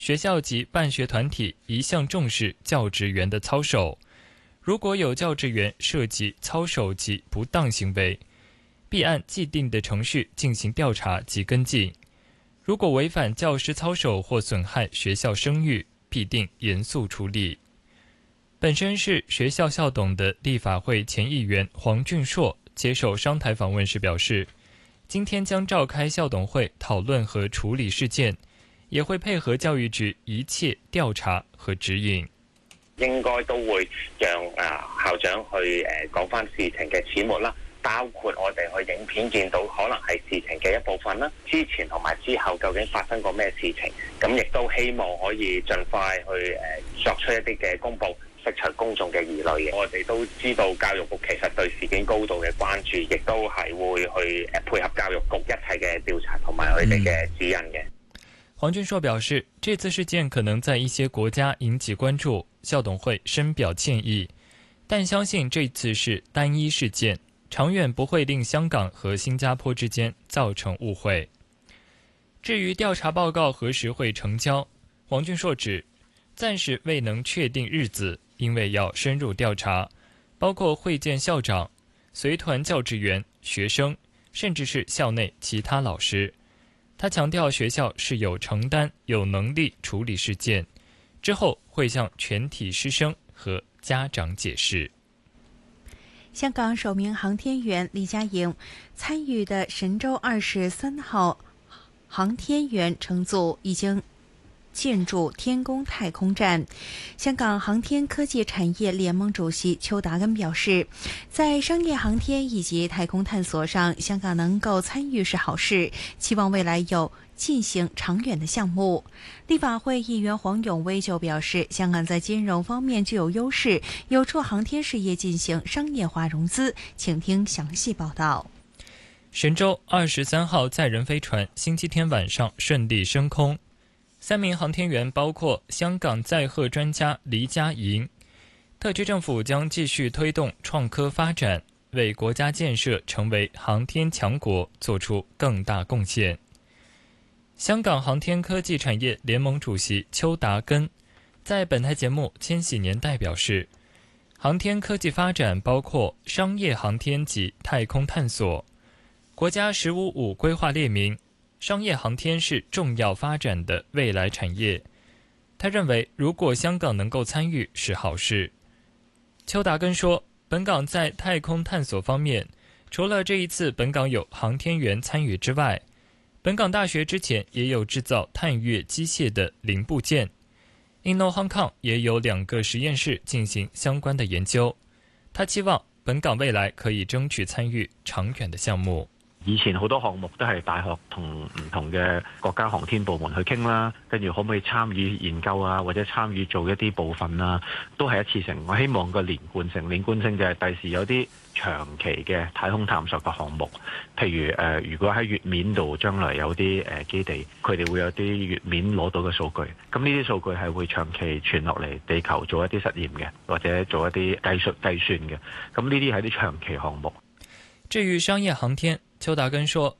学校及办学团体一向重视教职员的操守，如果有教职员涉及操守及不当行为，必按既定的程序进行调查及跟进。如果违反教师操守或损害学校声誉，必定严肃处理。本身是学校校董的立法会前议员黄俊硕接受商台访问时表示，今天将召开校董会讨论和处理事件，也會配合教育局一切調查和指引。 應該都會讓校長去講翻事情嘅始末啦，包括我哋去影片見到可能係事情嘅一部分啦，之前同埋之後究竟發生過咩事情，咁亦都希望可以盡快去作出一啲嘅公佈，釋除公眾嘅疑慮嘅。我哋都知道教育局其實對事件高度嘅關注，亦都係會去配合教育局一切嘅調查同埋佢哋嘅指引嘅。 黃俊碩表示，這次事件可能在一些國家引起關注，校董會深表歉意，但相信這次是單一事件，長遠不會令香港和新加坡之間造成誤會。至於調查報告何時會成交，黃俊碩指，暫時未能確定日子，因為要深入調查，包括會見校長、隨團教職員、學生，甚至是校內其他老師。他強調學校是有承擔、有能力處理事件，之後會向全體師生和家長解釋。 香港首名航天員李嘉瑩參與的神舟23號航天員乘組已經進駐天宮太空站。香港航天科技產業聯盟主席邱達根表示，在商業航天以及太空探索上，香港能夠參與是好事，期望未來有進行長遠的項目。立法會議員黃永威就表示，香港在金融方面具有優勢，有助航天事業進行商業化融資。請聽詳細報道。 神舟23號載人飛船星期天晚上順利升空，3名航天員包括香港載荷專家黎嘉瑩。特區政府將繼續推動創科發展，為國家建設成為航天強國做出更大貢獻。香港航天科技產業聯盟主席邱達根在本台節目《千禧年代》表示，航天科技發展包括商業航天及太空探索。國家15+5規劃列明，商業航天是重要發展的未來產業。他認為，如果香港能夠參與是好事。邱達根說，本港在太空探索方面，除了這一次本港有航天員參與之外，本港大學之前也有製造探月機械的零部件。Inno Hong Kong 也有2個實驗室進行相關的研究。他期望本港未來可以爭取參與長遠的項目。 以前好多項目都係大學同唔同嘅國家航天部門去傾啦，跟住可唔可以參與研究啊，或者參與做一啲部分啊，都係一次性。我希望個連貫性就係第時有啲長期嘅太空探索嘅項目，譬如如果喺月面度將來有啲基地，佢哋會有啲月面攞到嘅數據，咁呢啲數據係會長期傳落嚟地球做一啲實驗嘅，或者做一啲計算嘅，咁呢啲係啲長期項目。 至於商業航天，邱達根說，